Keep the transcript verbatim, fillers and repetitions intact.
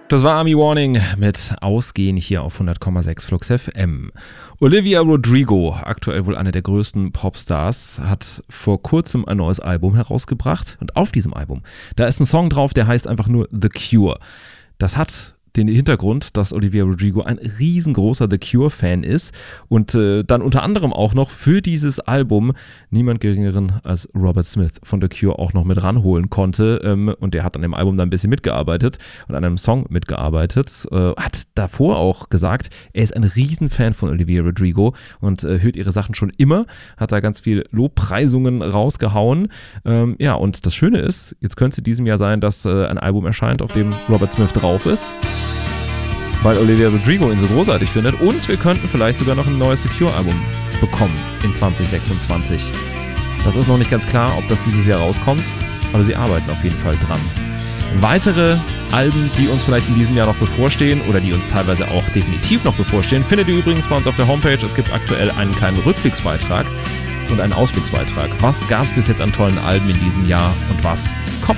Das war Army Warning mit Ausgehen hier auf hundert Komma sechs Flux F M. Olivia Rodrigo, aktuell wohl eine der größten Popstars, hat vor kurzem ein neues Album herausgebracht. Und auf diesem Album, da ist ein Song drauf, der heißt einfach nur The Cure. Das hat den Hintergrund, dass Olivia Rodrigo ein riesengroßer The Cure-Fan ist und äh, dann unter anderem auch noch für dieses Album niemand geringeren als Robert Smith von The Cure auch noch mit ranholen konnte, ähm, und der hat an dem Album dann ein bisschen mitgearbeitet und an einem Song mitgearbeitet, äh, hat davor auch gesagt, er ist ein Riesenfan von Olivia Rodrigo und äh, hört ihre Sachen schon immer, hat da ganz viel Lobpreisungen rausgehauen, ähm, ja, und das Schöne ist, jetzt könnte es in diesem Jahr sein, dass äh, ein Album erscheint, auf dem Robert Smith drauf ist, weil Olivia Rodrigo ihn so großartig findet, und wir könnten vielleicht sogar noch ein neues The Cure-Album bekommen in zwanzig sechsundzwanzig. Das ist noch nicht ganz klar, ob das dieses Jahr rauskommt, aber sie arbeiten auf jeden Fall dran. Weitere Alben, die uns vielleicht in diesem Jahr noch bevorstehen oder die uns teilweise auch definitiv noch bevorstehen, findet ihr übrigens bei uns auf der Homepage. Es gibt aktuell einen kleinen Rückblicksbeitrag und einen Ausblicksbeitrag. Was gab es bis jetzt an tollen Alben in diesem Jahr und was kommt